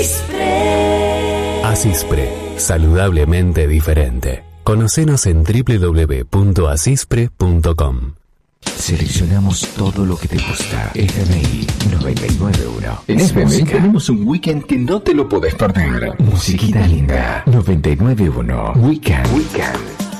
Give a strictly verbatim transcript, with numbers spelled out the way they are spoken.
Asispre, saludablemente diferente. Conocenos en doble u doble u doble u punto asispre punto com. Seleccionamos todo lo que te gusta. F M I noventa y nueve punto uno. En F M I tenemos un weekend que no te lo podés perder. Musiquita linda. noventa y nueve punto uno. Weekend. Weekend.